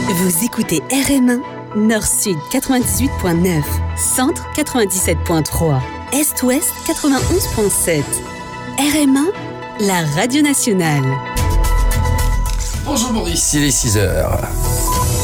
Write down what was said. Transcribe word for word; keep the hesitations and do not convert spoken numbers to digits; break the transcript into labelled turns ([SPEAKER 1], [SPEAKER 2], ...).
[SPEAKER 1] Vous écoutez R M un, Nord-Sud quatre-vingt-dix-huit point neuf, Centre quatre-vingt-dix-sept point trois, Est-Ouest quatre-vingt-onze point sept. R M un, la radio nationale.
[SPEAKER 2] Bonjour Maurice, il est six heures.